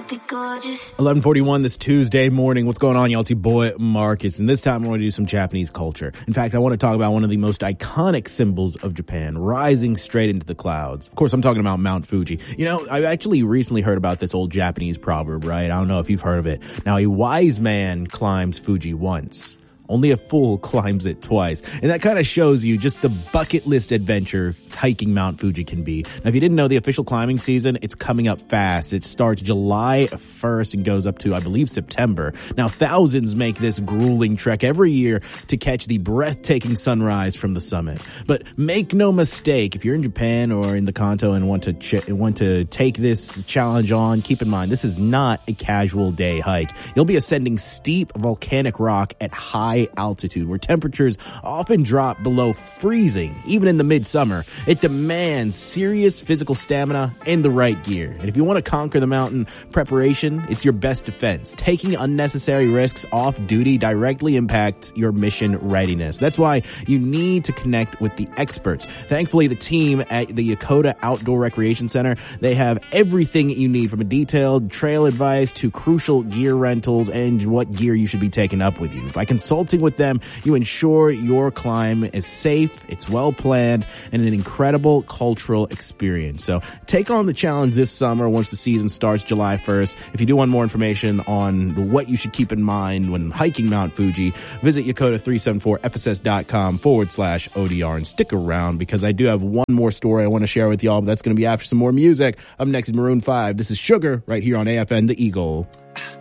be gorgeous. 11:41 this Tuesday morning. What's going on, y'all? It's your boy Marcus, and this time I want to do some Japanese culture. In fact, I want to talk about one of the most iconic symbols of Japan, rising straight into the clouds. Of course, I'm talking about Mount Fuji. You know, I actually recently heard about this old Japanese proverb, right? I don't know if you've heard of it. Now, a wise man climbs Fuji once. Only a fool climbs it twice. And that kind of shows you just the bucket list adventure hiking Mount Fuji can be. Now, if you didn't know, the official climbing season, it's coming up fast. It starts July 1st and goes up to, I believe, September. Now, thousands make this grueling trek every year to catch the breathtaking sunrise from the summit. But make no mistake, if you're in Japan or in the Kanto and want to take this challenge on, keep in mind, this is not a casual day hike. You'll be ascending steep volcanic rock at high altitude where temperatures often drop below freezing, even in the midsummer. It demands serious physical stamina and the right gear. And if you want to conquer the mountain, preparation, it's your best defense. Taking unnecessary risks off duty directly impacts your mission readiness. That's why you need to connect with the experts. Thankfully, the team at the Yokota Outdoor Recreation Center, they have everything you need, from a detailed trail advice to crucial gear rentals and what gear you should be taking up with you. By consulting with them, you ensure your climb is safe, it's well planned, and an incredible cultural experience. So take on the challenge this summer once the season starts July 1st. If you do want more information on what you should keep in mind when hiking Mount Fuji, visit Yokota374fss.com/ODR and stick around, because I do have one more story I want to share with y'all, but that's going to be after some more music. Up next is Maroon 5. This is Sugar right here on AFN The Eagle.